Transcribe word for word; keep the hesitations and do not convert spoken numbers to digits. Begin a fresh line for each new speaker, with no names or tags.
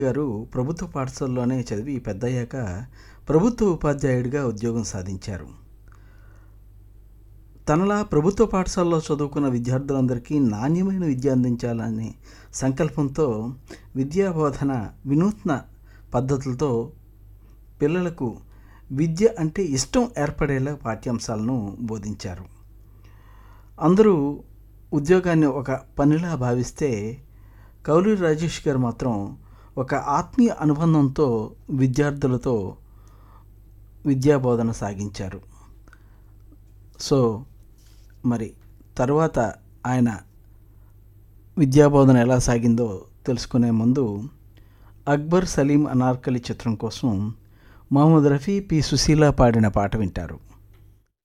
గారు ప్రభుత్వ పాఠశాలలోనే చదివి పెద్దయ్యాక ప్రభుత్వ ఉపాధ్యాయుడిగా ఉద్యోగం సాధించారు. తనలా ప్రభుత్వ పాఠశాలలో చదువుకున్న విద్యార్థులందరికీ నాణ్యమైన విద్య అందించాలనే సంకల్పంతో విద్యాబోధన వినూత్న పద్ధతులతో పిల్లలకు విద్య అంటే ఇష్టం ఏర్పడేలా పాఠ్యాంశాలను బోధించారు. అందరూ ఉద్యోగాన్ని ఒక పనిలా భావిస్తే కౌలూరి రాజేష్ గారు మాత్రం ఒక ఆత్మీయ అనుబంధంతో విద్యార్థులతో విద్యాబోధన సాగించారు. సో మరి తర్వాత ఆయన విద్యాబోధన ఎలా సాగిందో తెలుసుకునే ముందు అక్బర్ సలీం అనార్కలి చిత్రం కోసం మహమ్మద్ రఫీ, పి సుశీల పాడిన పాట వింటారు.